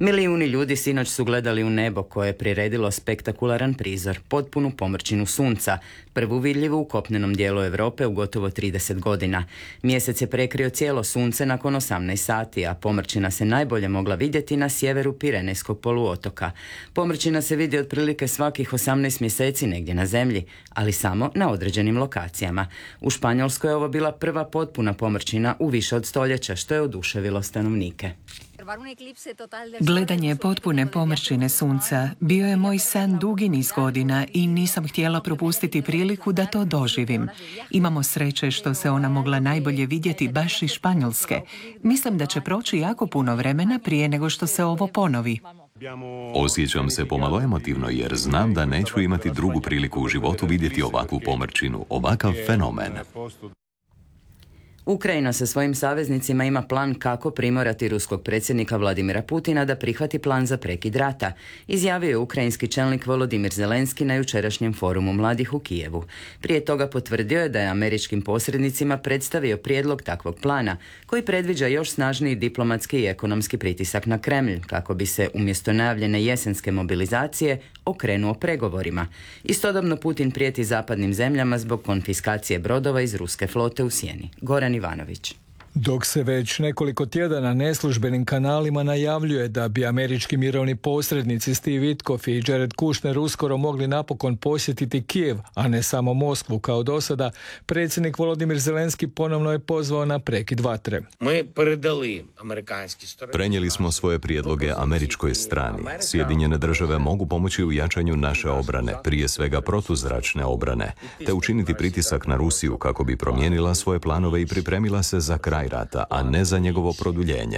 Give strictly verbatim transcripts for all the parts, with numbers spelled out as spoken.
Milijuni ljudi sinoć su gledali u nebo koje je priredilo spektakularan prizor, potpunu pomrčinu sunca, prvu vidljivu u kopnenom dijelu Europe u gotovo trideset godina. Mjesec je prekrio cijelo sunce nakon osamnaest sati, a pomrčina se najbolje mogla vidjeti na sjeveru Pirenejskog poluotoka. Pomrčina se vidi otprilike svakih osamnaest mjeseci negdje na zemlji, ali samo na određenim lokacijama. U Španjolskoj je ovo bila prva potpuna pomrčina u više od stoljeća, što je oduševilo stanovnike. Gledanje potpune pomrčine sunca bio je moj san dugi niz godina i nisam htjela propustiti priliku da to doživim. Imamo sreće što se ona mogla najbolje vidjeti baš iz Španjolske. Mislim da će proći jako puno vremena prije nego što se ovo ponovi. Osjećam se pomalo emotivno jer znam da neću imati drugu priliku u životu vidjeti ovakvu pomrčinu, ovakav fenomen. Ukrajina sa svojim saveznicima ima plan kako primorati ruskog predsjednika Vladimira Putina da prihvati plan za prekid rata, izjavio je ukrajinski čelnik Volodimir Zelenski na jučerašnjem forumu mladih u Kijevu. Prije toga potvrdio je da je američkim posrednicima predstavio prijedlog takvog plana, koji predviđa još snažniji diplomatski i ekonomski pritisak na Kremlj, kako bi se umjesto najavljene jesenske mobilizacije okrenuo pregovorima. Istodobno Putin prijeti zapadnim zemljama zbog konfiskacije brodova iz ruske flote u sjeni. Goran Ivanović. Dok se već nekoliko tjedana neslužbenim kanalima najavljuje da bi američki mirovni posrednici Steve Witkoff i Jared Kushner uskoro mogli napokon posjetiti Kijev, a ne samo Moskvu kao do sada, predsjednik Volodimir Zelenski ponovno je pozvao na prekid vatre. Prenijeli smo svoje prijedloge američkoj strani. Sjedinjene države mogu pomoći u jačanju naše obrane, prije svega protuzračne obrane, te učiniti pritisak na Rusiju kako bi promijenila svoje planove i pripremila se za kraj rata, a ne za njegovo produljenje.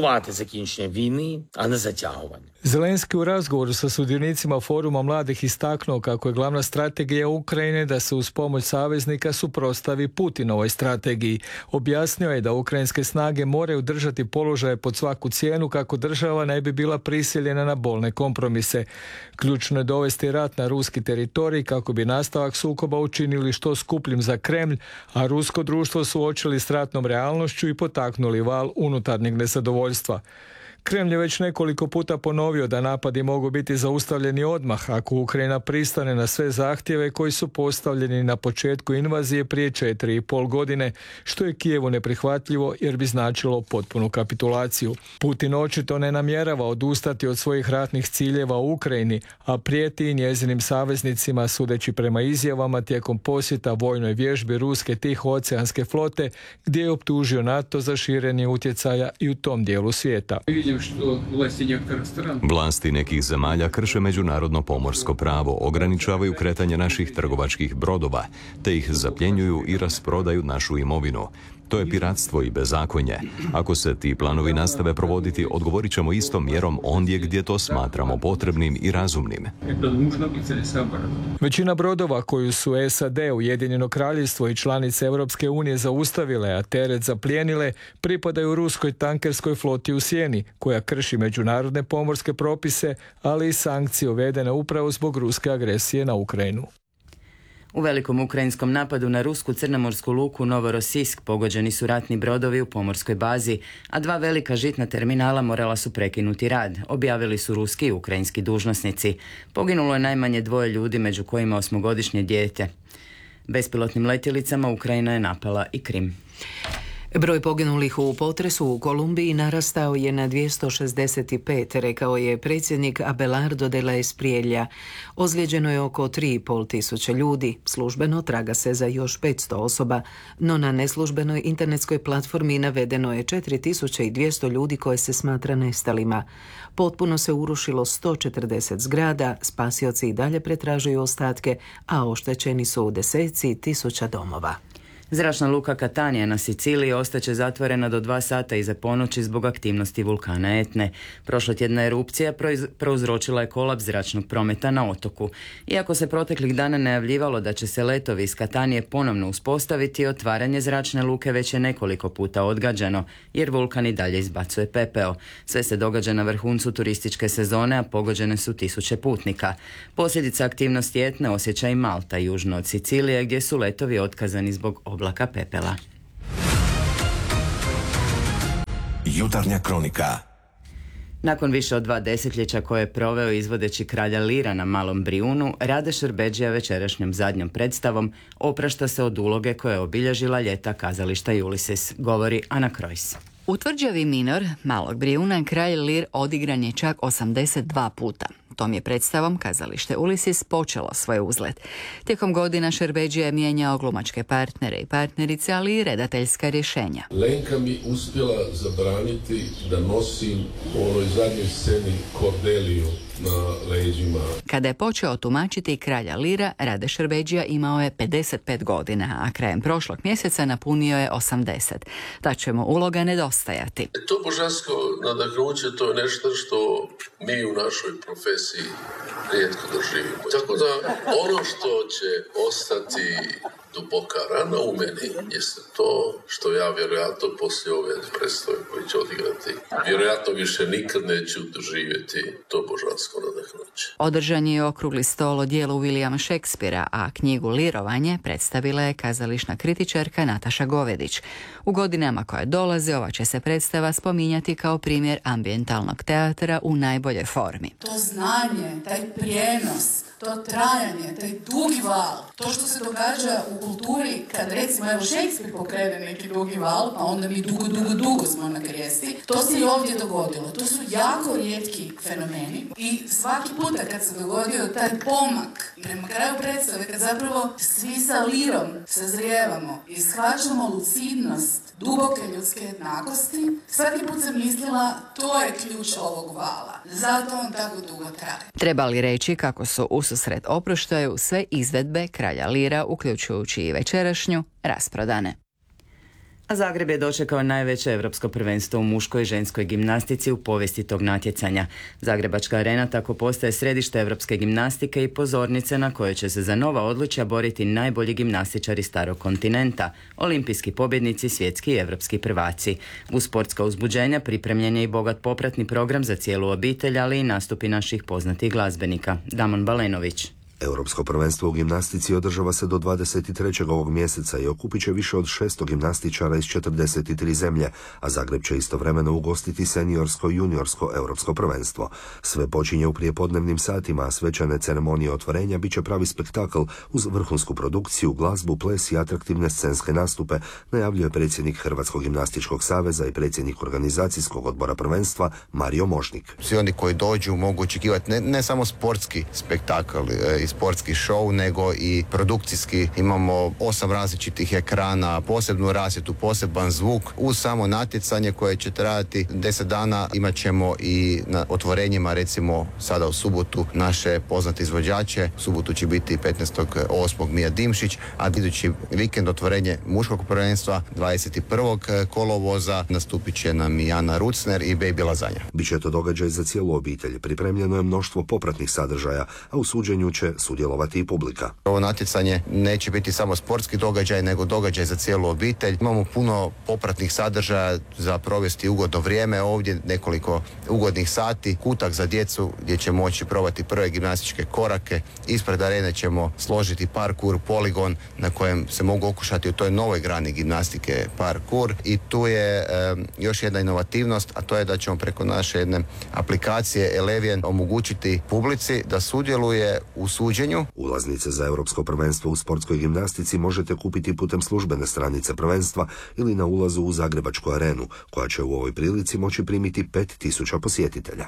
Zelenski u razgovoru sa sudionicima foruma mladih istaknuo kako je glavna strategija Ukrajine da se uz pomoć saveznika suprotstavi Putinovoj strategiji. Objasnio je da ukrajinske snage moraju držati položaje pod svaku cijenu kako država ne bi bila prisiljena na bolne kompromise. Ključno je dovesti rat na ruski teritorij kako bi nastavak sukoba učinili što skupljim za Kremlj, a rusko društvo suočili s ratnom realnošću i potaknuli val unutarnjeg nezadovoljstva. Kremlj je već nekoliko puta ponovio da napadi mogu biti zaustavljeni odmah ako Ukrajina pristane na sve zahtjeve koji su postavljeni na početku invazije prije četiri i pol godine, što je Kijevu neprihvatljivo jer bi značilo potpunu kapitulaciju. Putin očito ne namjerava odustati od svojih ratnih ciljeva u Ukrajini, a prijeti i njezinim saveznicima sudeći prema izjavama tijekom posjeta vojnoj vježbi ruske tihooceanske flote, gdje je optužio NATO za širenje utjecaja i u tom dijelu svijeta. Vlasti nekih zemalja krše međunarodno pomorsko pravo, ograničavaju kretanje naših trgovačkih brodova, te ih zapljenjuju i rasprodaju našu imovinu. To je piratstvo i bezakonje. Ako se ti planovi nastave provoditi, odgovorit ćemo istom mjerom ondje gdje to smatramo potrebnim i razumnim. Većina brodova koju su S A D, Ujedinjeno kraljevstvo i članice Europske unije zaustavile, a teret zaplijenile, pripadaju ruskoj tankerskoj floti u sjeni, koja krši međunarodne pomorske propise, ali i sankcije uvedene upravo zbog ruske agresije na Ukrajinu. U velikom ukrajinskom napadu na rusku crnomorsku luku Novorosisk pogođeni su ratni brodovi u pomorskoj bazi, a dva velika žitna terminala morala su prekinuti rad, objavili su ruski i ukrajinski dužnosnici. Poginulo je najmanje dvoje ljudi, među kojima osmogodišnje dijete. Bespilotnim letjelicama Ukrajina je napala i Krim. Broj poginulih u potresu u Kolumbiji narastao je na dvjesto šezdeset pet, rekao je predsjednik Abelardo de la Espriella. Ozlijeđeno je oko tri i pol tisuće ljudi. Službeno traga se za još petsto osoba, no na neslužbenoj internetskoj platformi navedeno je četiri tisuće dvjesto ljudi koje se smatra nestalima. Potpuno se urušilo sto četrdeset zgrada, spasioci i dalje pretražuju ostatke, a oštećeni su deseci tisuća domova. Zračna luka Catania na Siciliji ostaće zatvorena do dva sata iza ponoći zbog aktivnosti vulkana Etne. Prošlotjedna erupcija prouzročila je kolaps zračnog prometa na otoku. Iako se proteklih dana najavljivalo da će se letovi iz Catanije ponovno uspostaviti, otvaranje zračne luke već je nekoliko puta odgađano, jer vulkan i dalje izbacuje pepeo. Sve se događa na vrhuncu turističke sezone, a pogođene su tisuće putnika. Posljedica aktivnosti Etne osjeća i Malta, južno od Sicilije, gdje su letovi otkazani zbog oblaka pepela. Jutarnja kronika. Nakon više od dva desetljeća koje je proveo izvodeći kralja Lira na Malom Brijunu, Rade Šerbedžija večerašnjom zadnjom predstavom oprašta se od uloge koja je obilježila ljeta kazališta Ulysses, govori Ana Krojs. U tvrđavi Minor Malog Brijuna kralj Lir odigran je čak osamdeset dva puta. Tom je predstavom kazalište Ulysses počelo svoj uzlet. Tijekom godina Šerbedžija je mijenjao glumačke partnere i partnerice, ali i redateljska rješenja. Lenka mi uspjela zabraniti da nosim u onoj zadnjoj sceni Kordeliju na leđima. Kada je počeo tumačiti kralja Lira, Rade Šerbedžija imao je pedeset pet godina, a krajem prošlog mjeseca napunio je osamdeset. Ta će mu uloga nedostajati. To božansko nadahnuće, to je nešto što mi u našoj profesiji rijetko doživimo. Tako da ono što će ostati duboka rana u meni jeste to što ja vjerojatno poslije ove predstave koji će odigrati vjerojatno više nikad neću doživjeti to božansko nadahnuće. Održan je okrugli stol o dijelu Williama Shakespearea, a knjigu Lirovanje predstavila je kazališna kritičarka Nataša Govedić. U godinama koje dolaze ova će se predstava spominjati kao primjer ambijentalnog teatra u najboljoj formi. To znanje, taj prijenos, to trajanje, taj dugi val, to što se događa u kulturi kad recimo evo Shakespeare pokrene neki dugi val, pa onda mi dugo, dugo, dugo smo na krijesti, to se i ovdje dogodilo. To su jako rijetki fenomeni i svaki puta kad se dogodio taj pomak prema kraju predstave, kad zapravo svi sa Lirom sazrijevamo i shvaćamo lucidnost duboke ljudske jednakosti, svaki put sam mislila to je ključ ovog vala. Zato on tako dugo traje. Treba li reći kako su ususret oproštaju sve izvedbe kralja Lira, uključujući i večerašnju, rasprodane. A Zagreb je dočekao najveće europsko prvenstvo u muškoj i ženskoj gimnastici u povijesti tog natjecanja. Zagrebačka arena tako postaje središte europske gimnastike i pozornice na koje će se za nova odličja boriti najbolji gimnastičari starog kontinenta, olimpijski pobjednici, svjetski i europski prvaci. U sportska uzbuđenja pripremljen je i bogat popratni program za cijelu obitelj, ali i nastupi naših poznatih glazbenika. Damon Balenović. Europsko prvenstvo u gimnastici održava se do dvadeset trećeg ovog mjeseca i okupit će više od šesto gimnastičara iz četrdeset tri zemlje, a Zagreb će istovremeno ugostiti seniorsko i juniorsko europsko prvenstvo. Sve počinje u prijepodnevnim satima, a svečane ceremonije otvorenja bit će pravi spektakl uz vrhunsku produkciju, glazbu, ples i atraktivne scenske nastupe, najavljuje predsjednik Hrvatskog gimnastičkog saveza i predsjednik organizacijskog odbora prvenstva Mario Mošnik. Svi oni koji dođu mogu očekivati ne, ne samo sportski spektakl i sportski show, nego i produkcijski. Imamo osam različitih ekrana, posebnu rasvjetu, poseban zvuk. Uz samo natjecanje koje će trajati deset dana imat ćemo i na otvorenjima, recimo sada u subotu, naše poznate izvođače. U subotu će biti petnaestog osmog Mija Dimšić, a idući vikend otvorenje muškog prvenstva dvadeset prvog kolovoza nastupit će nam i Ana Rucner i Baby Lazanja. Biće to događaj za cijelu obitelj. Pripremljeno je mnoštvo popratnih sadržaja, a u suđenju će sudjelovati i publika. Ovo natjecanje neće biti samo sportski događaj, nego događaj za cijelu obitelj. Imamo puno popratnih sadržaja za provesti ugodno vrijeme ovdje, nekoliko ugodnih sati, kutak za djecu gdje će moći probati prve gimnastičke korake. Ispred arene ćemo složiti parkour, poligon na kojem se mogu okušati u toj novoj grani gimnastike parkour. I tu je e, još jedna inovativnost, a to je da ćemo preko naše jedne aplikacije Eleven omogućiti publici da sudjeluje u suđenju. Ulaznice za europsko prvenstvo u sportskoj gimnastici možete kupiti putem službene stranice prvenstva ili na ulazu u Zagrebačku arenu, koja će u ovoj prilici moći primiti pet tisuća posjetitelja.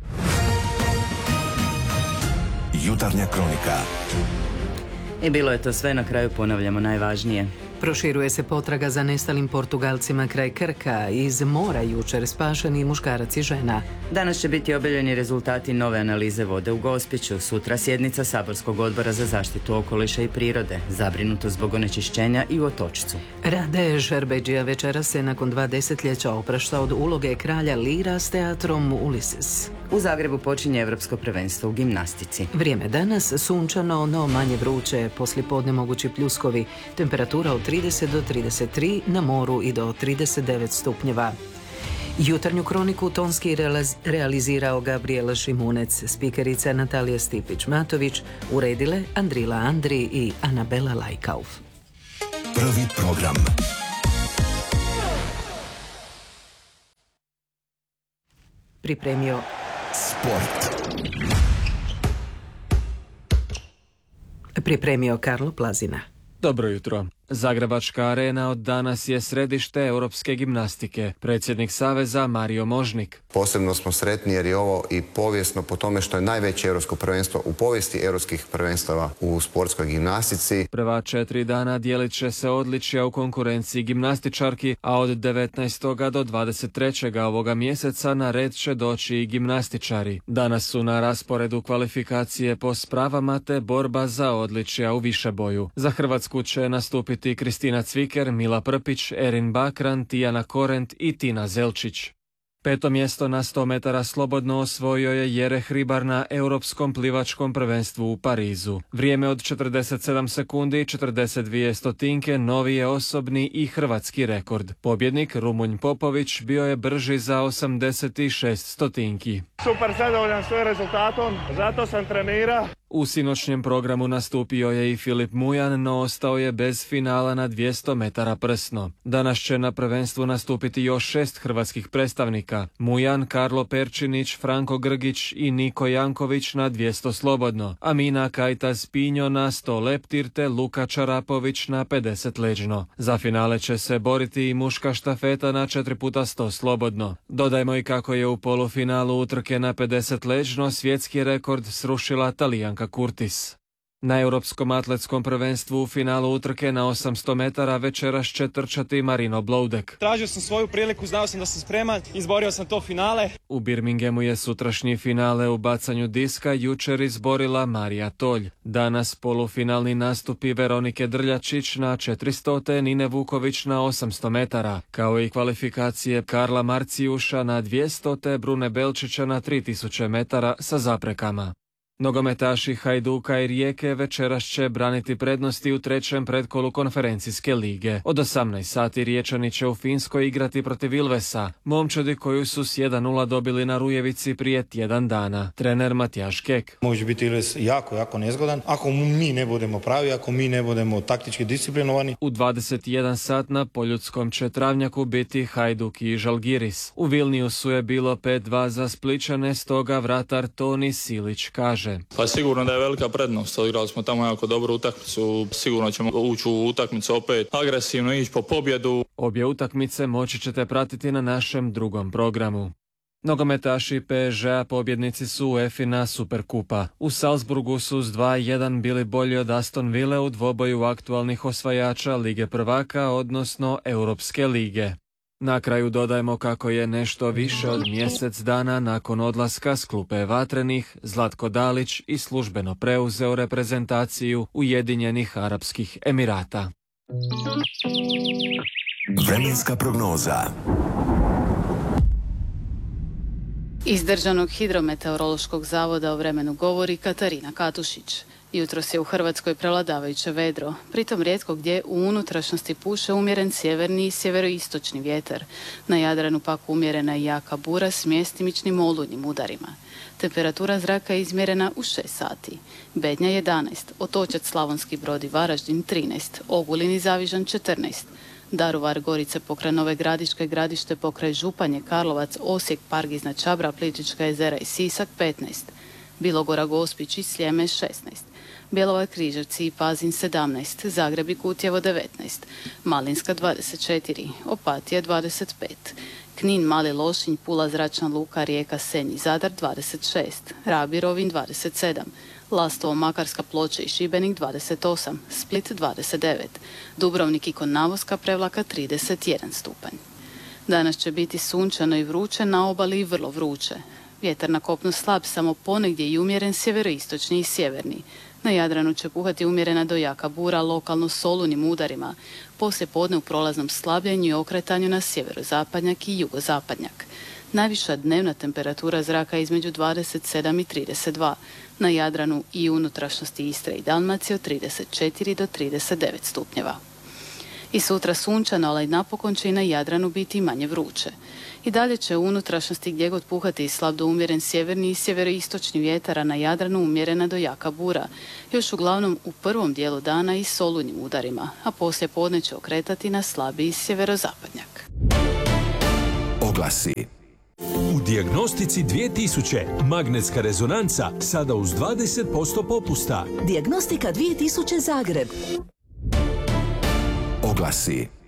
Jutarnja kronika. I bilo je to sve, na kraju ponavljamo najvažnije. Proširuje se potraga za nestalim Portugalcima kraj Krka. Iz mora jučer spašeni muškarac i žena. Danas će biti objavljeni rezultati nove analize vode u Gospiću. Sutra sjednica Saborskog odbora za zaštitu okoliša i prirode. Zabrinuto zbog onečišćenja i u Otočcu. Rade Šerbedžija večera se nakon dva desetljeća oprašta od uloge kralja Lira s teatrom Ulysses. U Zagrebu počinje europsko prvenstvo u gimnastici. Vrijeme danas sunčano, no manje vruće. Poslijepodne mogući pljuskovi. Temperatura od trideset do trideset tri, na moru i do trideset devet stupnjeva. Jutarnju kroniku tonski realizirao Gabriela Šimunec, spikerica Natalija Stipić-Matović, uredile Andrila Andri i Anabela Lajkauf. Prvi program. pripremio Sport. Pripremio Karlo Plazina. Dobro jutro. Zagrebačka arena od danas je središte europske gimnastike. Predsjednik Saveza Mario Možnik. Posebno smo sretni jer je ovo i povijesno po tome što je najveće europsko prvenstvo u povijesti europskih prvenstava u sportskoj gimnastici. Prva četiri dana dijelit će se odličja u konkurenciji gimnastičarki, a od devetnaestog do dvadeset trećeg ovoga mjeseca na red će doći i gimnastičari. Danas su na rasporedu kvalifikacije po spravama te borba za odličja u višeboju. Za Hrvatsku će nastupiti Kristina Cviker, Mila Prpić, Erin Bakran, Tijana Korent i Tina Zelčić. Peto mjesto na sto metara slobodno osvojio je Jere Hribar na Europskom plivačkom prvenstvu u Parizu. Vrijeme od četrdeset sedam sekundi i četrdeset dvije stotinke novi je osobni i hrvatski rekord. Pobjednik Rumunj Popović bio je brži za osamdeset šest stotinki. Super zadovoljan svojim rezultatom, zato sam trenirao. U sinoćnjem programu nastupio je i Filip Mujan, no ostao je bez finala na dvjesto metara prsno. Danas će na prvenstvu nastupiti još šest hrvatskih predstavnika. Mujan, Karlo Perčinić, Franko Grgić i Niko Janković na dvjesto slobodno, a Mina Kajtas Pinjo na sto leptir te Luka Čarapović na pedeset leđno. Za finale će se boriti i muška štafeta na četiri puta sto slobodno. Dodajmo i kako je u polufinalu utrke na pedeset leđno svjetski rekord srušila Talijanka Kurtis. Na Europskom atletskom prvenstvu u finalu utrke na osamsto metara večeras će trčati Marino Bloudek. Tražio sam svoju priliku, znao sam da sam spreman, izborio sam to finale. U Birminghamu je sutrašnji finale u bacanju diska jučer izborila Marija Tolj. Danas polufinalni nastupi Veronike Drljačić na četiristo te Nine Vuković na osamsto metara, kao i kvalifikacije Karla Marcijuša na dvjesto te Brune Belčića na tri tisuće metara sa zaprekama. Nogometaši Hajduka i Rijeke večeras će braniti prednosti u trećem predkolu konferencijske lige. Od osamnaest sati Riječani će u Finskoj igrati protiv Ilvesa, momčadi koju su s jedan nula dobili na Rujevici prije tjedan dana. Trener Matijaš Kek. Može biti Ilves jako, jako nezgodan ako mi ne budemo pravi, ako mi ne budemo taktički disciplinovani. U dvadeset jedan sat na Poljudskom će travnjaku biti Hajduk i Žalgiris. U Vilniusu je bilo pet dva za Splićane, stoga vratar Toni Silić kaže: Pa sigurno da je velika prednost, odigrali smo tamo jako dobru utakmicu, sigurno ćemo ući u utakmicu opet agresivno, ići po pobjedu. Obje utakmice moći ćete pratiti na našem drugom programu. Nogometaši P S G-a pobjednici su UEFA Superkupa. U Salzburgu su s dva jedan bili bolji od Aston Ville u dvoboju aktualnih osvajača Lige prvaka, odnosno Europske lige. Na kraju dodajemo kako je nešto više od mjesec dana nakon odlaska s klupe Vatrenih, Zlatko Dalić i službeno preuzeo reprezentaciju Ujedinjenih Arapskih Emirata. Vremenska prognoza. Iz Državnog hidrometeorološkog zavoda o vremenu govori Katarina Katušić. Jutros je u Hrvatskoj prevladavajuće vedro, pritom rijetko gdje u unutrašnjosti puše umjeren sjeverni i sjeveroistočni vjetar. Na Jadranu pak umjerena i jaka bura s mjestimičnim olujnim udarima. Temperatura zraka je izmjerena u šest sati. Bednja jedanaest, Otočac, Slavonski Brod i Varaždin trinaest, Ogulin i Zavižan četrnaest, Daruvar, Gorice pokraj Nove Gradiške, Gradište pokraj Županje, Karlovac, Osijek, Park iznad Čabra, Plitvička jezera i Sisak petnaest, Bilogora, Gospić i Sljeme šesnaest, Bjelovar, Križevci i Pazin sedamnaest, Zagreb i Kutjevo devetnaest, Malinska dvadeset četiri, Opatija dvadeset pet, Knin, Mali Lošinj, Pula, Zračna luka, Rijeka, Senj i Zadar dvadeset šest, Rab i Rovinj dvadeset sedam, Lastovo, Makarska, Ploče i Šibenik dvadeset osam, Split dvadeset devet, Dubrovnik i Konavoska, Prevlaka trideset jedan stupanj. Danas će biti sunčano i vruće, na obali i vrlo vruće. Vjetar na kopnu slab, samo ponegdje i umjeren sjeveroistočni i sjeverni. Na Jadranu će puhati umjerena do jaka bura, lokalno s olujnim udarima. Poslije podne u prolaznom slabljenju i okretanju na sjeverozapadnjak i jugozapadnjak. Najviša dnevna temperatura zraka je između dvadeset sedam i trideset dva. Na Jadranu i unutrašnjosti Istre i Dalmacije od trideset četiri do trideset devet stupnjeva. I sutra sunčano, ali napokon će i na Jadranu biti manje vruće. I dalje će u unutrašnjosti gdje god puhati i slab do umjeren sjeverni i sjeveroistočni vjetar, a na Jadranu umjerena do jaka bura. Još uglavnom u prvom dijelu dana i s olujnim udarima, a poslije podne će okretati na slabiji sjeverozapadnjak. Oglasi. U U Dijagnostici dvije tisuće magnetska rezonanca sada uz dvadeset posto popusta. Dijagnostika dvije tisuće Zagreb. Oglasi.